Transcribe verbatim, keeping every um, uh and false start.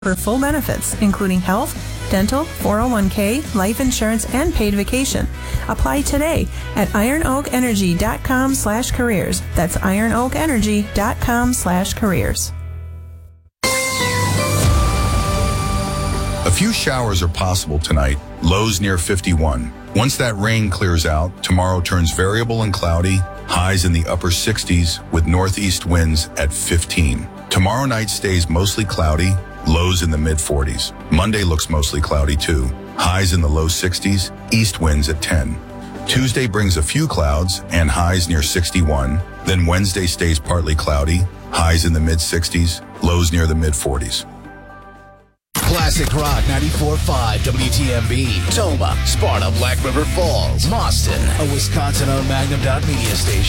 for full benefits, including health, dental, four oh one k, life insurance, and paid vacation. Apply today at ironoakenergy.com slash careers. That's ironoakenergy.com slash careers. A few showers are possible tonight, lows near fifty-one. Once that rain clears out, tomorrow turns variable and cloudy, highs in the upper sixties with northeast winds at fifteen. Tomorrow night stays mostly cloudy, lows in the mid forties. Monday looks mostly cloudy too, highs in the low sixties, east winds at ten. Tuesday brings a few clouds and highs near sixty-one. Then Wednesday stays partly cloudy, highs in the mid sixties, lows near the mid forties. Classic Rock ninety-four point five W T M B, Toma, Sparta, Black River Falls, Boston, a Wisconsin-owned Magnum Dot Media station.